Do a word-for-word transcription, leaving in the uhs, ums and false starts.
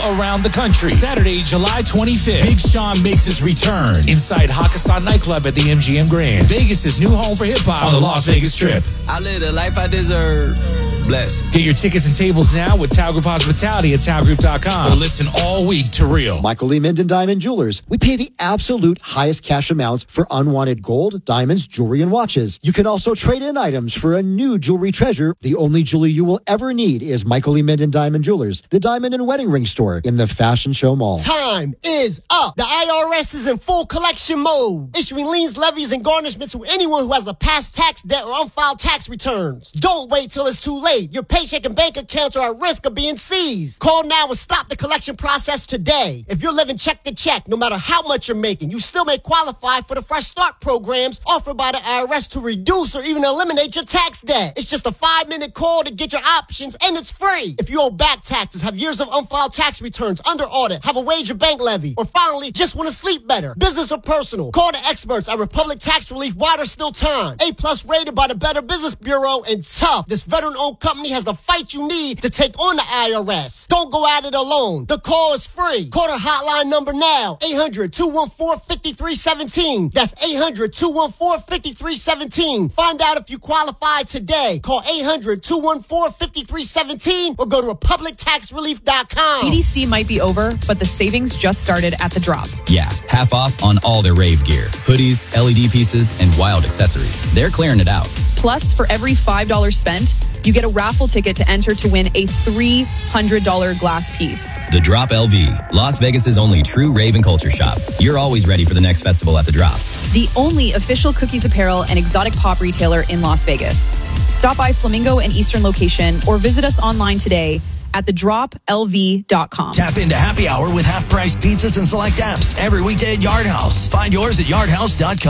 around the country. Saturday, July twenty-fifth, Big Sean makes his return inside Hakkasan Nightclub at the M G M Grand, Vegas' new home for hip-hop on the Las Vegas Strip. I live the life I deserve. Bless. Get your tickets and tables now with Tao Group Hospitality at tao group dot com. Or listen all week to Real. Michael Lee Minden Diamond Jewelers. We pay the absolute highest cash amounts for unwanted gold, diamonds, jewelry, and watches. You can also trade in items for a new jewelry treasure. The only jewelry you will ever need is Michael Lee Minden Diamond Jewelers, the diamond and wedding ring store in the Fashion Show Mall. Time is up. The I R S is in full collection mode, issuing liens, levies, and garnishments to anyone who has a past tax debt or unfiled tax returns. Don't wait till it's too late. Your paycheck and bank accounts are at risk of being seized. Call now and stop the collection process today. If you're living check to check, no matter how much you're making, you still may qualify for the Fresh Start programs offered by the I R S to reduce or even eliminate your tax debt. It's just a five-minute call to get your options, and it's free. If you owe back taxes, have years of unfiled tax returns, under audit, have a wage or bank levy, or finally just want to sleep better, business or personal, call the experts at Republic Tax Relief while there's still time. A-plus rated by the Better Business Bureau, and tough. This veteran-owned company has the fight you need to take on the I R S. Don't go at it alone. The call is free. Call the hotline number now. eight hundred, two one four, five three one seven. That's eight hundred, two one four, five three one seven. Find out if you qualify today. Call eight hundred, two one four, five three one seven or go to republic tax relief dot com. B D C might be over, but the savings just started at The Drop. Yeah, half off on all their rave gear. Hoodies, L E D pieces, and wild accessories. They're clearing it out. Plus, for every five dollars spent, you get a raffle ticket to enter to win a three hundred dollars glass piece. The Drop L V, Las Vegas's only true rave and culture shop. You're always ready for the next festival at The Drop. The only official cookies apparel and exotic pop retailer in Las Vegas. Stop by Flamingo and Eastern location or visit us online today at the drop L V dot com. Tap into happy hour with half-priced pizzas and select apps every weekday at Yard House. Find yours at yard house dot com.